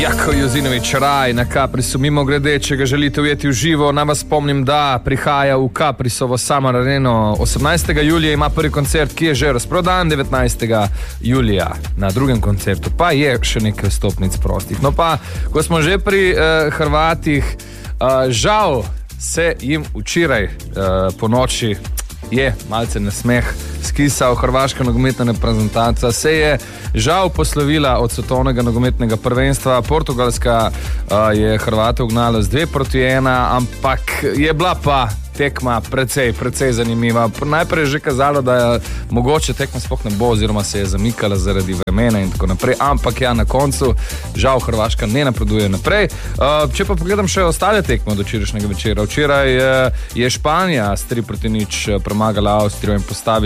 Jako Jozinović Raj na Caprisu. Mimo grede, če ga želite ujeti v živo, naj vas spomnim, da prihaja v Caprisovo Summer Areno 18. julija, ima prvi koncert, ki je že razprodan, 19. julija na drugem koncertu, pa je še nekaj vstopnic prostih. No pa, ko smo že pri Hrvatih, žal se jim včeraj po noči je malce nasmeh skisal. Hrvaška nogometna reprezentanca se je žal poslovila od svetovnega nogometnega prvenstva. Portugalska je Hrvate ugnala z 2-1, ampak je bila pa tekma precej zanimiva. Najprej je že kazalo, da je mogoče tekma sploh ne bo, oziroma se je zamikala zaradi vremena in tako naprej, ampak ja, na koncu žal Hrvaška ne napreduje naprej. Če pa pogledam še ostale tekme od včerajšnjega večera. Včeraj je Španija s 3-0 premagala Avstrijo in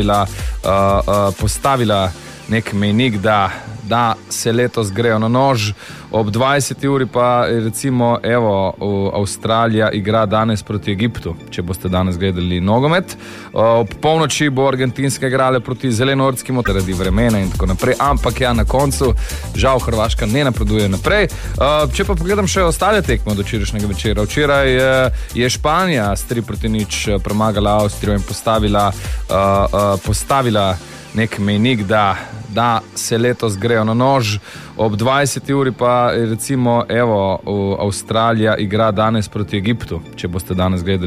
postavila nek mejnik, da se letos grejo na nož. Ob 20. uri pa recimo, evo, Avstralija igra danes proti Egiptu, če boste danes gledali nogomet. Ob polnoči bo Argentinska igrala proti Zelenorskim zaradi vremena in tako naprej, ampak ja, na koncu žal Hrvaška ne napreduje naprej. Če pa pogledam še ostale tekme od včerajšnjega večera. Včeraj je Španija s 3-0 premagala Avstrijo in postavila nek mejnik, da se letos grejo na nož. Ob 20. uri pa recimo, evo, Avstralija igra danes proti Egiptu, če boste danes gledali